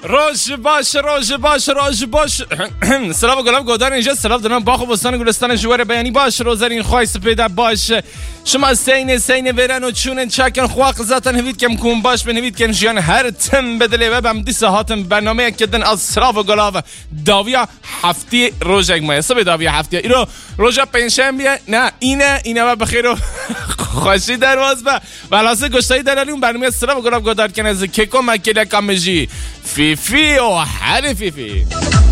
روش باش سلام گلاب گودار اینجا سلام دارم باخ و بستان گلستان جوار بیانی باش روزرین خواه سپیده باش شما سین ورن و چونن چکن خواه قزتن هوید کم کون باش بنوید کن جیان هر تم بدلی و بم دی ساعتم برنامه کدن از سلاف و گلاب داویا هفتی روزک مایه سبی داویا هفتی ایرو روزا پنجشنبه نه اینه و بخیر و خوشی درواز با ولاسه گشتایی داریم برنامه سلاف و گلاب گودار کن از کیکو مکیله کامجی فیفی و هر فیفی